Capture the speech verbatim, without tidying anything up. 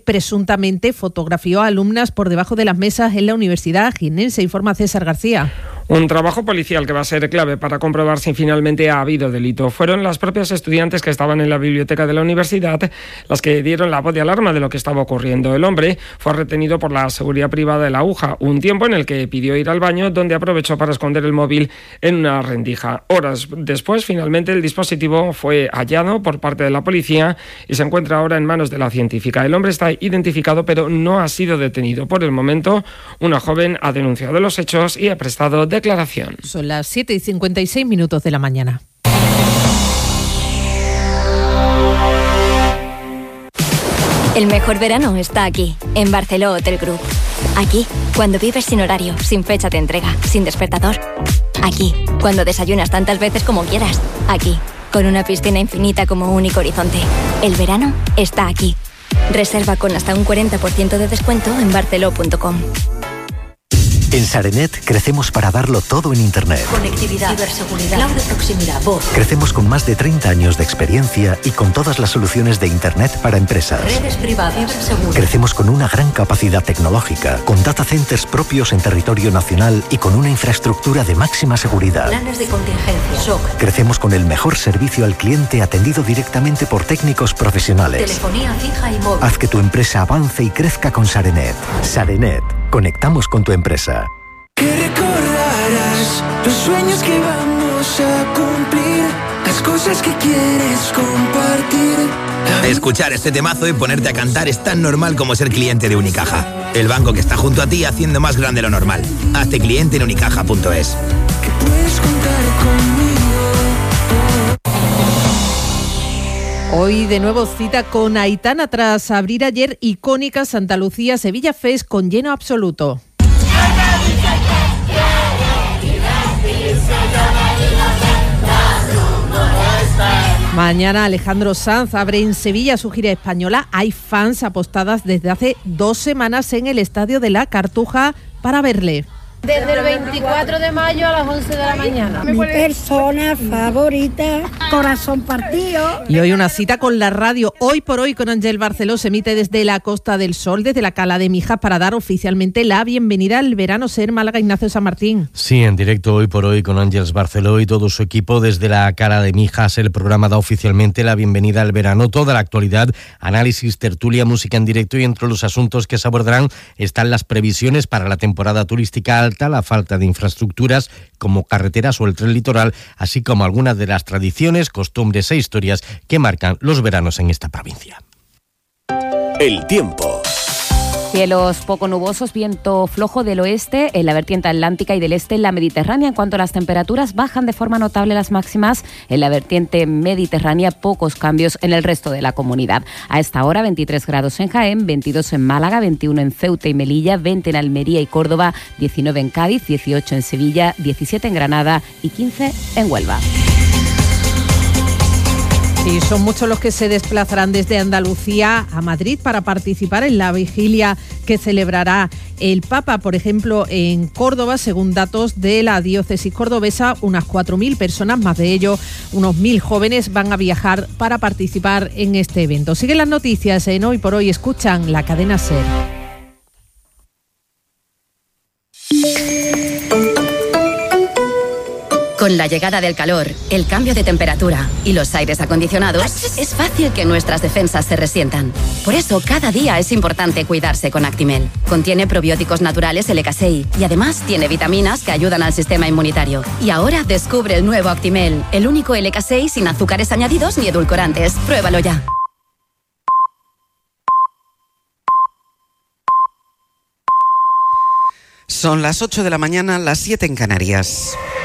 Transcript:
presuntamente fotografió a alumnas por debajo de las mesas en la Universidad Jiennense, informa César García. Un trabajo policial que va a ser clave para comprobar si finalmente ha habido delito. Fueron las propias estudiantes que estaban en la biblioteca de la universidad las que dieron la voz de alarma de lo que estaba ocurriendo. El hombre fue retenido por la seguridad privada de la aguja, un tiempo en el que pidió ir al baño, donde aprovechó para esconder el móvil en una rendija. Horas después, finalmente, el dispositivo fue hallado por parte de la policía y se encuentra ahora en manos de la científica. El hombre está identificado, pero no ha sido detenido. Por el momento, una joven ha denunciado los hechos y ha prestado declaración. Son las siete y cincuenta y seis minutos de la mañana. El mejor verano está aquí, en Barceló Hotel Group. Aquí, cuando vives sin horario, sin fecha de entrega, sin despertador. Aquí, cuando desayunas tantas veces como quieras. Aquí, con una piscina infinita como único horizonte. El verano está aquí. Reserva con hasta un cuarenta por ciento de descuento en barceló punto com. En Sarenet crecemos para darlo todo en Internet. Conectividad, ciberseguridad, cloud de proximidad, voz. Crecemos con más de treinta años de experiencia y con todas las soluciones de Internet para empresas. Redes privadas, ciberseguridad. Crecemos con una gran capacidad tecnológica, con data centers propios en territorio nacional y con una infraestructura de máxima seguridad. Planes de contingencia, S O C. Crecemos con el mejor servicio al cliente atendido directamente por técnicos profesionales. Telefonía fija y móvil. Haz que tu empresa avance y crezca con Sarenet. Sarenet. Conectamos con tu empresa. Que recordarás los sueños que vamos a cumplir, las cosas que quieres compartir. Escuchar este temazo y ponerte a cantar es tan normal como ser cliente de Unicaja. El banco que está junto a ti haciendo más grande lo normal. Hazte cliente en unicaja punto es. Que puedes contar conmigo. Hoy de nuevo cita con Aitana tras abrir ayer icónica Santa Lucía Sevilla Fest con lleno absoluto. Mañana Alejandro Sanz abre en Sevilla su gira española. Hay fans apostadas desde hace dos semanas en el Estadio de la Cartuja para verle. Desde el veinticuatro de mayo a las once de la mañana. Mi persona favorita, corazón partido. Y hoy una cita con la radio. Hoy por hoy con Ángel Barceló se emite desde la Costa del Sol, desde la Cala de Mijas, para dar oficialmente la bienvenida al verano Ser Málaga. Ignacio San Martín. Sí, en directo hoy por hoy con Ángel Barceló y todo su equipo desde la Cala de Mijas. El programa da oficialmente la bienvenida al verano. Toda la actualidad, análisis, tertulia, música en directo, y entre los asuntos que se abordarán están las previsiones para la temporada turística alta, la falta de infraestructuras como carreteras o el tren litoral, así como algunas de las tradiciones, costumbres e historias que marcan los veranos en esta provincia. El tiempo. Cielos poco nubosos, viento flojo del oeste en la vertiente atlántica y del este en la Mediterránea. En cuanto a las temperaturas, bajan de forma notable las máximas en la vertiente mediterránea, pocos cambios en el resto de la comunidad. A esta hora, veintitrés grados en Jaén, veintidós en Málaga, veintiuno en Ceuta y Melilla, veinte en Almería y Córdoba, diecinueve en Cádiz, dieciocho en Sevilla, diecisiete en Granada y quince en Huelva. Y son muchos los que se desplazarán desde Andalucía a Madrid para participar en la vigilia que celebrará el Papa. Por ejemplo, en Córdoba, según datos de la diócesis cordobesa, unas cuatro mil personas, más de ello unos mil jóvenes, van a viajar para participar en este evento. Siguen las noticias en Hoy por Hoy. Escuchan la cadena SER. Con la llegada del calor, el cambio de temperatura y los aires acondicionados, es fácil que nuestras defensas se resientan. Por eso, cada día es importante cuidarse con Actimel. Contiene probióticos naturales L K seis y además tiene vitaminas que ayudan al sistema inmunitario. Y ahora descubre el nuevo Actimel, el único L K seis sin azúcares añadidos ni edulcorantes. Pruébalo ya. Son las ocho de la mañana, las siete en Canarias.